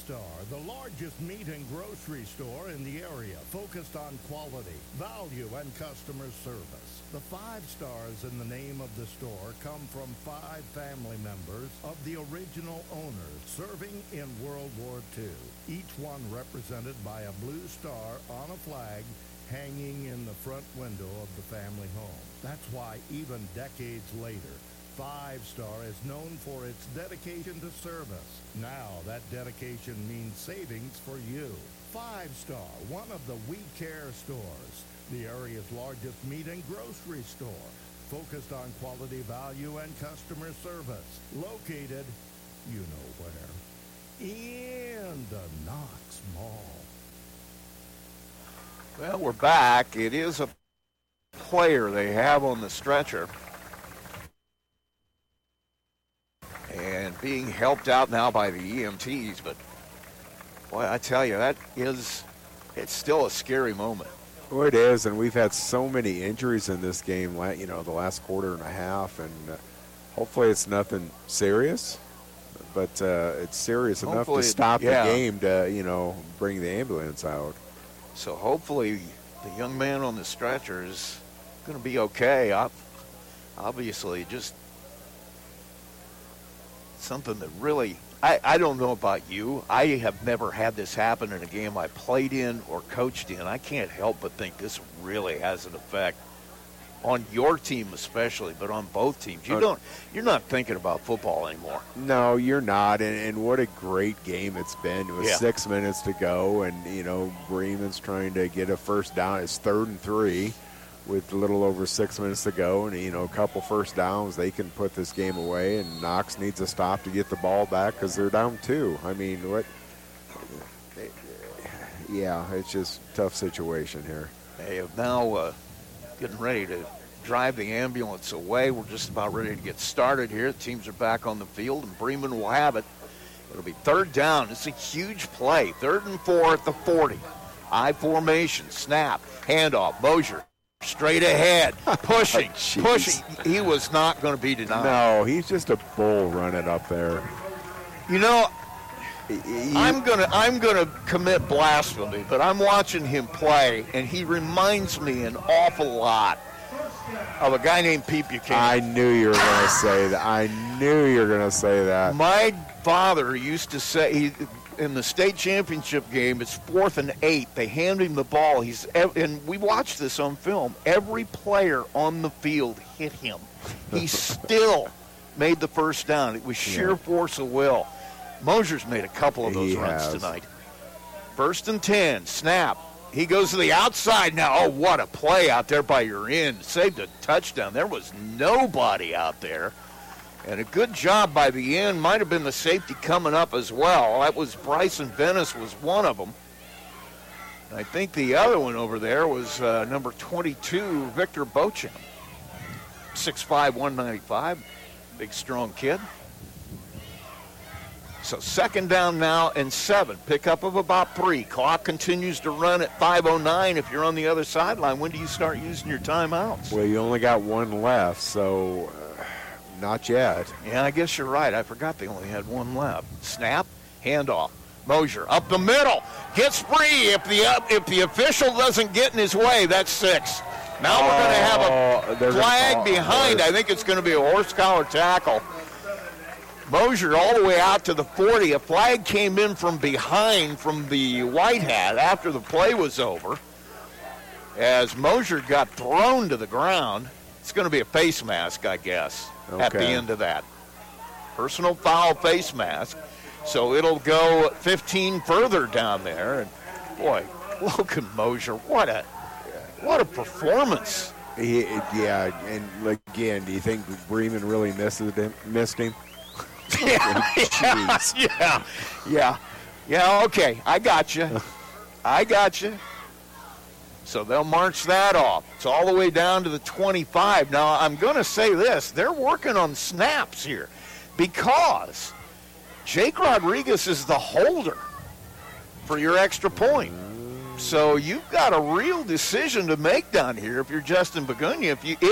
Star, the largest meat and grocery store in the area, focused on quality, value, and customer service. The 5 stars in the name of the store come from 5 family members of the original owners serving in World War II, each one represented by a blue star on a flag hanging in the front window of the family home. That's why even decades later, 5 Star is known for its dedication to service. Now that dedication means savings for you. 5 Star, one of the We Care stores, the area's largest meat and grocery store, focused on quality, value, and customer service. Located, you know where, in the Knox Mall. Well, we're back. It is a player they have on the stretcher. And being helped out now by the EMTs, but boy, I tell you, it's still a scary moment. Well, it is, and we've had so many injuries in this game, the last quarter and a half, and hopefully it's nothing serious, but it's serious enough to stop the game to, bring the ambulance out. So hopefully the young man on the stretcher is going to be okay. Obviously, just something that really, I don't know about you. I have never had this happen in a game I played in or coached in. I can't help but think this really has an effect on your team especially, but on both teams. You're not thinking about football anymore. No, you're not, and what a great game it's been. With 6 minutes to go, and, Bremen's trying to get a first down. It's 3rd and 3 with a little over 6 minutes to go, and, a couple first downs. They can put this game away, and Knox needs a stop to get the ball back because they're down 2. I mean, it's just a tough situation here. They have now getting ready to drive the ambulance away. We're just about ready to get started here. The teams are back on the field, and Bremen will have it. It'll be 3rd down. It's a huge play. 3rd and 4 at the 40. I formation, snap, handoff, Mosier. Straight ahead, pushing. He was not going to be denied. No, he's just a bull running up there. I'm gonna commit blasphemy, but I'm watching him play, and he reminds me an awful lot of a guy named Pete Buchanan. I knew you were going to say that. My father used to say, in the state championship game, it's 4th and 8. They hand him the ball. And we watched this on film. Every player on the field hit him. He still made the first down. It was sheer force of will. Mosier's made a couple of those runs tonight. 1st and 10, snap. He goes to the outside now. Oh, what a play out there by your end. Saved a touchdown. There was nobody out there. And a good job by the end. Might have been the safety coming up as well. That was Bryson Venice was one of them. I think the other one over there was number 22, Victor Beauchamp. 6'5", 195. Big, strong kid. So 2nd down now and 7. Pickup of about 3. Clock continues to run at 5:09. If you're on the other sideline, when do you start using your timeouts? Well, you only got 1 left, so not yet. Yeah, I guess you're right. I forgot they only had 1 left. Snap, handoff. Mosier up the middle. Gets free. If the official doesn't get in his way, that's 6. Now we're going to have a flag behind. I think it's going to be a horse collar tackle. Mosier all the way out to the 40. A flag came in from behind from the white hat after the play was over. As Mosier got thrown to the ground, it's going to be a face mask, I guess, at the end of that. Personal foul face mask. So it'll go 15 further down there. And, boy, Logan Mosier, what a performance. And again, do you think Bremen really missed him? Yeah, okay. I got you. So they'll march that off. It's all the way down to the 25. Now, I'm going to say this. They're working on snaps here because Jake Rodriguez is the holder for your extra point. So you've got a real decision to make down here if you're Justin Begunia.